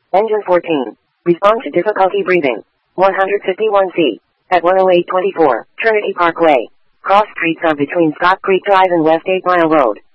Engine 14. Respond to difficulty breathing. 151C. At 10824, Trinity Parkway. Cross streets are between Scott Creek Drive and West 8 Mile Road.